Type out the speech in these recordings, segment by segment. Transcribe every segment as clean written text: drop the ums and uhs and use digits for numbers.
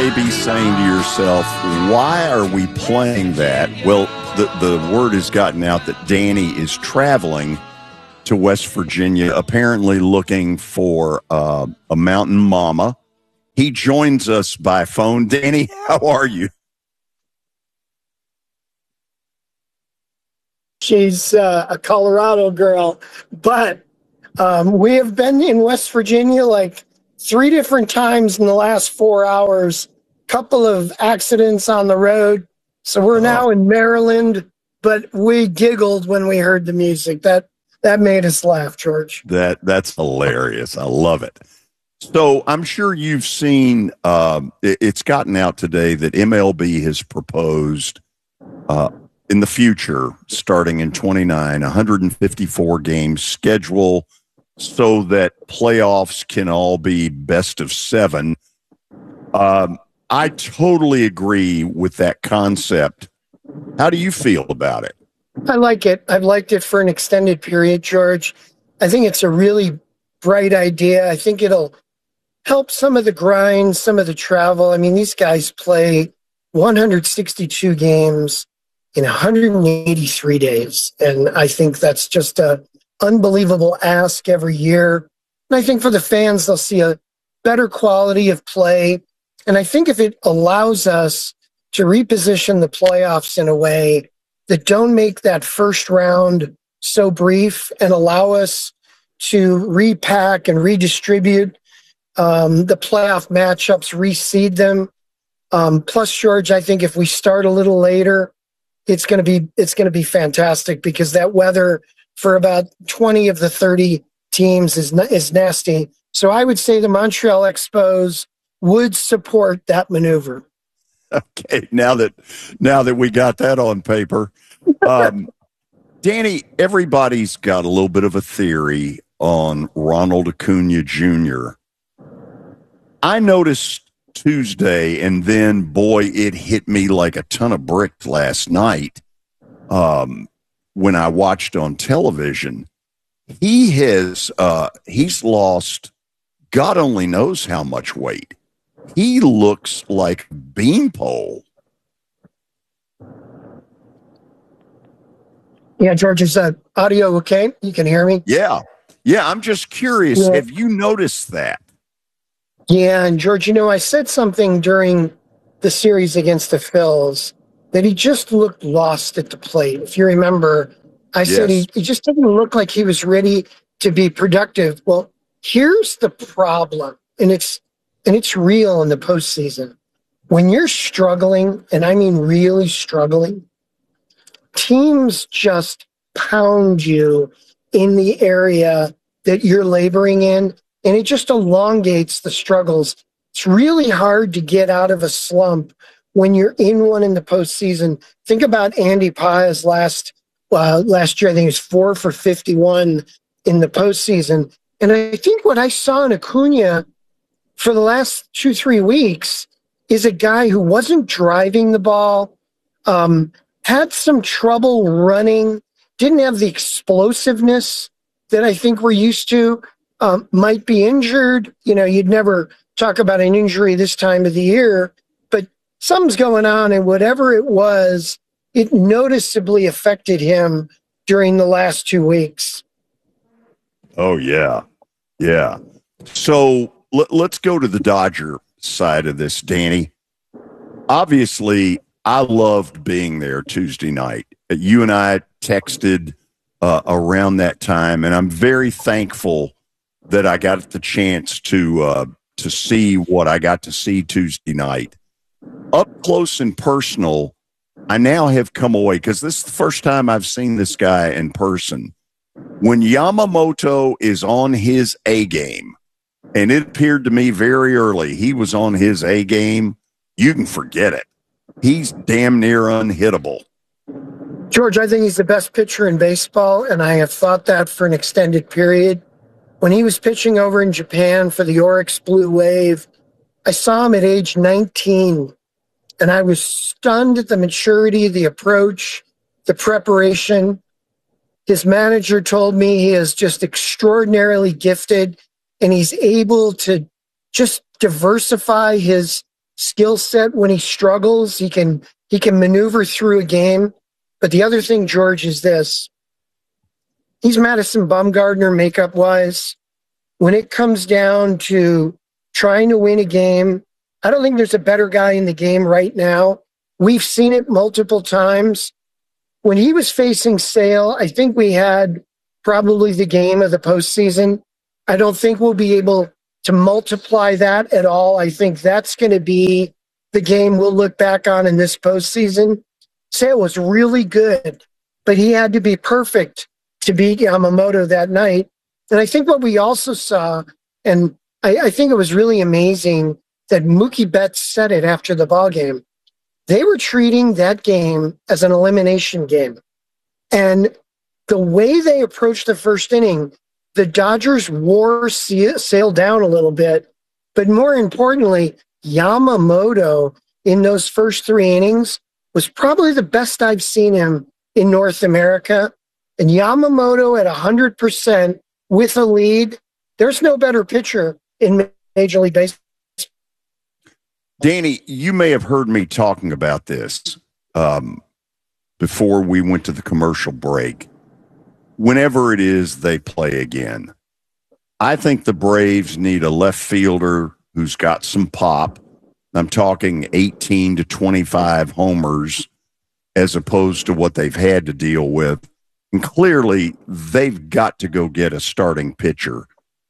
may be saying to yourself, why are we playing that? Well, the word has gotten out that Danny is traveling to West Virginia, apparently looking for a mountain mama. He joins us by phone. Danny, how are you? She's a Colorado girl, but we have been in West Virginia like 3 different times in the last 4 hours, couple of accidents on the road. So we're now in Maryland, but we giggled when we heard the music. That made us laugh, George. That's hilarious. I love it. So I'm sure you've seen, it's gotten out today that MLB has proposed in the future, starting in 29, 154 game schedule so that playoffs can all be best of 7. I totally agree with that concept. How do you feel about it? I like it. I've liked it for an extended period, George. I think it's a really bright idea. I think it'll help some of the grind, some of the travel. I mean, these guys play 162 games in 183 days. And I think that's just a unbelievable ask every year. And I think for the fans, they'll see a better quality of play. And I think if it allows us to reposition the playoffs in a way that don't make that first round so brief and allow us to repack and redistribute the playoff matchups, reseed them. Plus, George, I think if we start a little later, it's going to be fantastic because that weather for about 20 of the 30 teams is nasty. So I would say the Montreal Expos would support that maneuver. Okay, now that we got that on paper, Danny, everybody's got a little bit of a theory on Ronald Acuna Jr. I noticed Tuesday, and then, boy, it hit me like a ton of bricks last night when I watched on television. He's lost God only knows how much weight. He looks like Beanpole. Yeah, George, is that audio okay? You can hear me? Yeah, I'm just curious. Yeah. Have you noticed that? Yeah, and George, I said something during the series against the Phils that he just looked lost at the plate. If you remember, I said he just didn't look like he was ready to be productive. Well, here's the problem, and it's real in the postseason. When you're struggling, and I mean really struggling, teams just pound you in the area that you're laboring in, and it just elongates the struggles. It's really hard to get out of a slump when you're in one in the postseason. Think about Andy Paz last year. I think he was 4 for 51 in the postseason. And I think what I saw in Acuna for the last 2-3 weeks is a guy who wasn't driving the ball, had some trouble running, didn't have the explosiveness that I think we're used to, might be injured. You'd never talk about an injury this time of the year, but something's going on, and whatever it was, it noticeably affected him during the last 2 weeks. Oh, yeah. Yeah. So let's go to the Dodger side of this, Danny. Obviously, I loved being there Tuesday night. You and I texted around that time, and I'm very thankful that I got the chance to see what I got to see Tuesday night. Up close and personal, I now have come away, because this is the first time I've seen this guy in person. When Yamamoto is on his A game, and it appeared to me very early he was on his A game, you can forget it. He's damn near unhittable. George, I think he's the best pitcher in baseball, and I have thought that for an extended period. When he was pitching over in Japan for the Oryx Blue Wave, I saw him at age 19, and I was stunned at the maturity, the approach, the preparation. His manager told me he is just extraordinarily gifted, and he's able to just diversify his skill set when he struggles. He can maneuver through a game. But the other thing, George, is this. He's Madison Bumgarner makeup-wise. When it comes down to trying to win a game, I don't think there's a better guy in the game right now. We've seen it multiple times. When he was facing Sale, I think we had probably the game of the postseason. I don't think we'll be able to multiply that at all. I think that's going to be the game we'll look back on in this postseason. Sale was really good, but he had to be perfect to beat Yamamoto that night. And I think what we also saw, and I think it was really amazing that Mookie Betts said it after the ball game. They were treating that game as an elimination game. And the way they approached the first inning, the Dodgers wore Sale down a little bit. But more importantly, Yamamoto in those first 3 innings was probably the best I've seen him in North America. And Yamamoto at 100% with a lead, there's no better pitcher in Major League Baseball. Danny, you may have heard me talking about this before we went to the commercial break. Whenever it is they play again, I think the Braves need a left fielder who's got some pop. I'm talking 18 to 25 homers as opposed to what they've had to deal with. And clearly, they've got to go get a starting pitcher.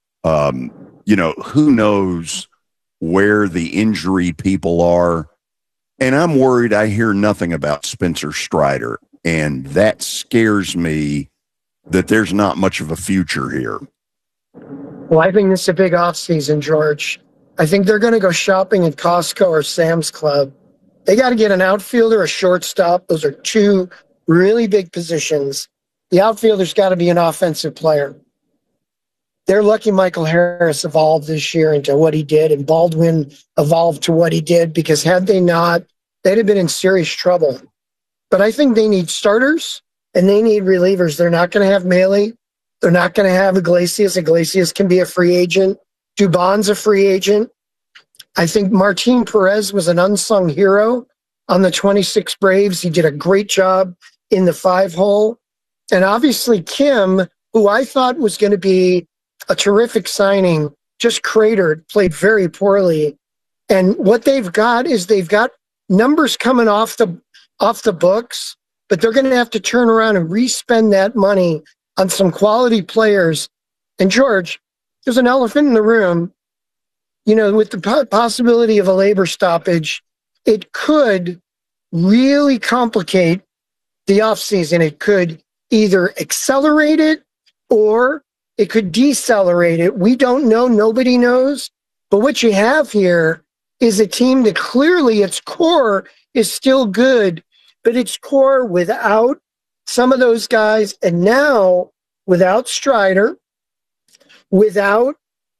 Who knows where the injury people are. And I'm worried I hear nothing about Spencer Strider. And that scares me that there's not much of a future here. Well, I think this is a big offseason, George. I think they're going to go shopping at Costco or Sam's Club. They got to get an outfielder, a shortstop. Those are 2 really big positions. The outfielder's got to be an offensive player. They're lucky Michael Harris evolved this year into what he did, and Baldwin evolved to what he did, because had they not, they'd have been in serious trouble. But I think they need starters and they need relievers. They're not going to have Maile. They're not going to have Iglesias. Iglesias can be a free agent. Dubon's a free agent. I think Martin Perez was an unsung hero on the 26 Braves. He did a great job in the 5-hole. And obviously Kim, who I thought was going to be a terrific signing, just cratered, played very poorly. And what they've got is they've got numbers coming off the books, but they're going to have to turn around and re-spend that money on some quality players. And George, there's an elephant in the room. With the possibility of a labor stoppage, it could really complicate the offseason. It could either accelerate it or it could decelerate it. We don't know. Nobody knows. But what you have here is a team that clearly its core is still good, but its core without some of those guys, and now without Strider, without,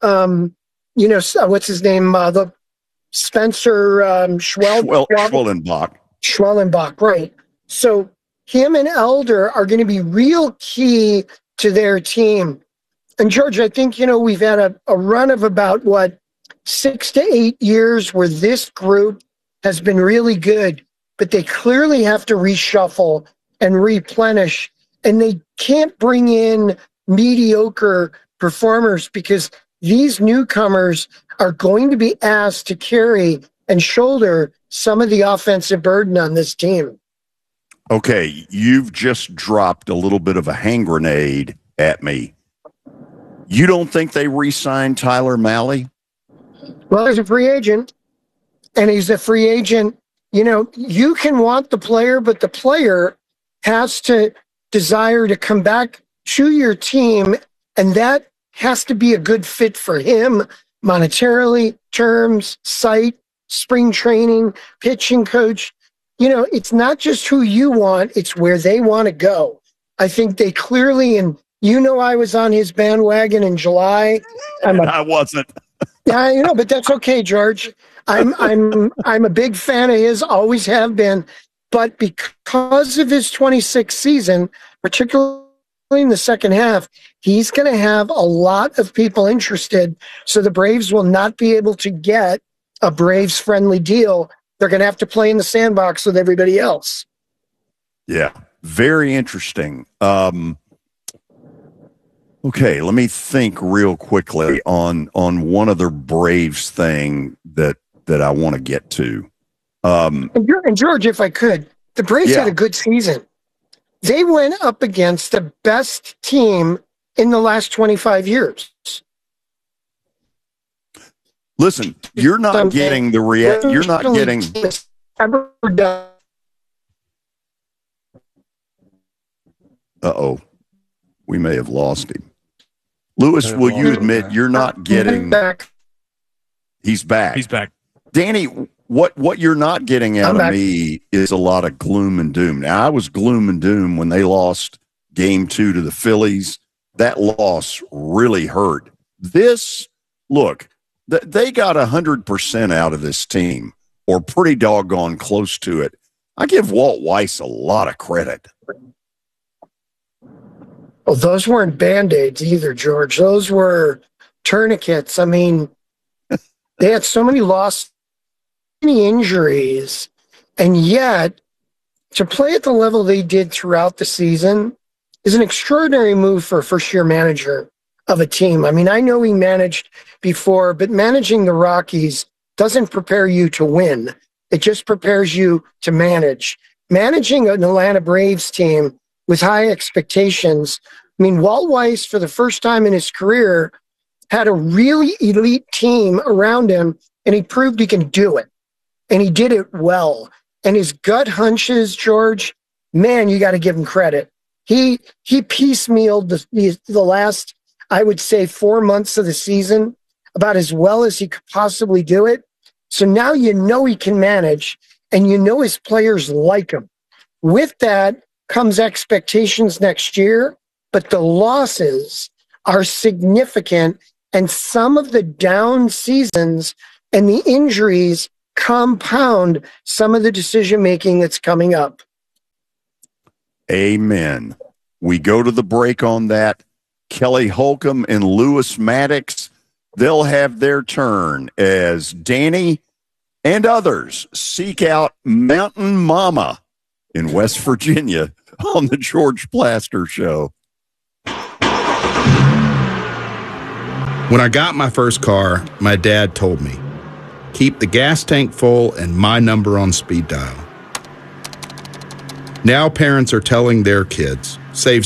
what's his name? The Spencer Schwellenbach. Schwellenbach, right. So him and Elder are going to be real key to their team. And George, I think, we've had a run of about 6 to 8 years where this group has been really good, but they clearly have to reshuffle and replenish, and they can't bring in mediocre performers because these newcomers are going to be asked to carry and shoulder some of the offensive burden on this team. Okay, you've just dropped a little bit of a hand grenade at me. You don't think they re-signed Tyler Mahle? Well, he's a free agent, and he's a free agent. You can want the player, but the player has to desire to come back to your team, and that has to be a good fit for him monetarily, terms, site, spring training, pitching coach. It's not just who you want, it's where they want to go. I think they clearly, and I was on his bandwagon in July. I wasn't. Yeah, but that's okay, George. I'm a big fan of his, always have been. But because of his 26th season, particularly in the second half, he's going to have a lot of people interested. So the Braves will not be able to get a Braves friendly deal, they're going to have to play in the sandbox with everybody else. Yeah, very interesting. Okay, let me think real quickly on one other Braves thing that I want to get to. And George, if I could, the Braves had a good season. They went up against the best team in the last 25 years. Listen, you're not getting the you're not getting. Uh-oh. We may have lost him. Lewis, will you admit you're not getting... He's back. He's back. Danny, what you're not getting out of me is a lot of gloom and doom. Now, I was gloom and doom when they lost Game 2 to the Phillies. That loss really hurt. Look, they got 100% out of this team, or pretty doggone close to it. I give Walt Weiss a lot of credit. Well, those weren't Band-Aids either, George. Those were tourniquets. I mean, they had so many losses, many injuries, and yet to play at the level they did throughout the season is an extraordinary move for a first-year manager of a team. I mean, I know he managed before, but managing the Rockies doesn't prepare you to win. It just prepares you to manage. Managing an Atlanta Braves team with high expectations. I mean, Walt Weiss, for the first time in his career, had a really elite team around him, and he proved he can do it. And he did it well. And his gut hunches, George, man, you got to give him credit. He piecemealed the last, I would say, 4 months of the season about as well as he could possibly do it. So now you know he can manage, and you know his players like him. With that comes expectations next year, but the losses are significant, and some of the down seasons and the injuries compound some of the decision-making that's coming up. Amen. We go to the break on that. Kelly Holcomb and Lewis Maddox, they'll have their turn as Danny and others seek out Mountain Mama in West Virginia on the George Plaster Show. When I got my first car, my dad told me, keep the gas tank full and my number on speed dial. Now parents are telling their kids, save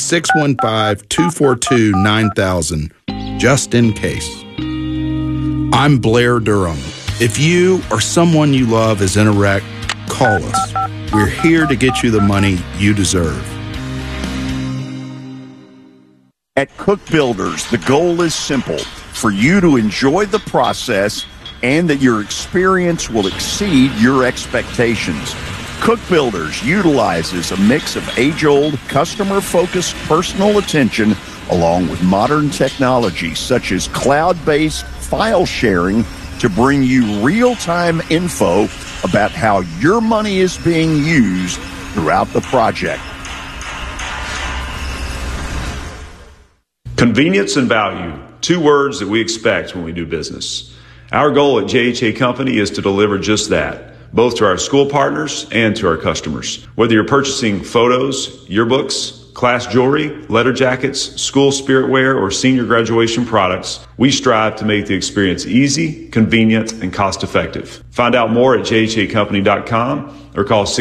615-242-9000 just in case. I'm Blair Durham. If you or someone you love is in a wreck, call us. We're here to get you the money you deserve. At Cook Builders, the goal is simple: for you to enjoy the process and that your experience will exceed your expectations. Cook Builders utilizes a mix of age-old, customer-focused personal attention along with modern technology such as cloud-based file sharing to bring you real-time info about how your money is being used throughout the project. Convenience and value, two words that we expect when we do business. Our goal at JHA Company is to deliver just that, both to our school partners and to our customers. Whether you're purchasing photos, yearbooks, class jewelry, letter jackets, school spirit wear, or senior graduation products, we strive to make the experience easy, convenient, and cost-effective. Find out more at jhacompany.com or call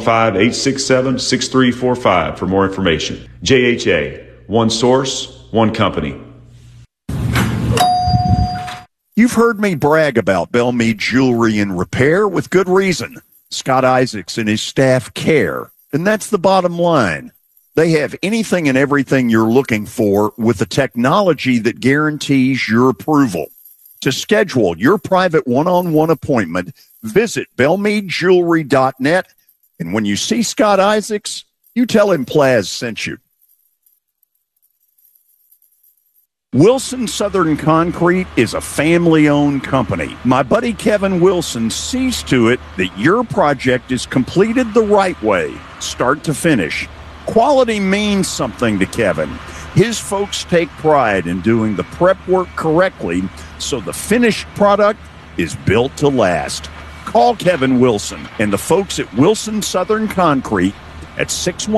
615-867-6345 for more information. JHA, one source, one company. You've heard me brag about Belmead Jewelry and Repair with good reason. Scott Isaacs and his staff care, and that's the bottom line. They have anything and everything you're looking for with the technology that guarantees your approval. To schedule your private one-on-one appointment, visit BelmeadJewelry.net, and when you see Scott Isaacs, you tell him Plaz sent you. Wilson Southern Concrete is a family-owned company. My buddy Kevin Wilson sees to it that your project is completed the right way, start to finish. Quality means something to Kevin. His folks take pride in doing the prep work correctly, so the finished product is built to last. Call Kevin Wilson and the folks at Wilson Southern Concrete at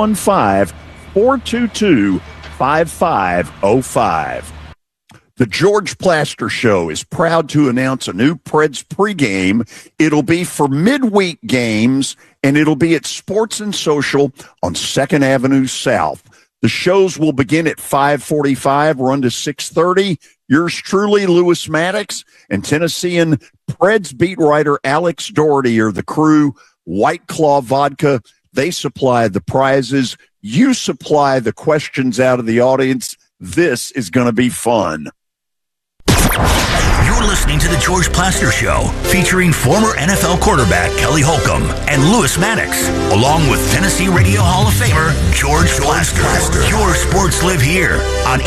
615-422-5505. The George Plaster Show is proud to announce a new Preds pregame. It'll be for midweek games, and it'll be at Sports and Social on 2nd Avenue South. The shows will begin at 5:45, run to 6:30. Yours truly, Lewis Maddox, and Tennessean Preds beat writer Alex Doherty are the crew. White Claw Vodka, they supply the prizes. You supply the questions out of the audience. This is going to be fun. You're listening to The George Plaster Show, featuring former NFL quarterback Kelly Holcomb and Lewis Maddox, along with Tennessee Radio Hall of Famer George Plaster. Your sports live here on